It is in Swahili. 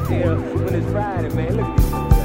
as hell when it's Friday, man. Look at this.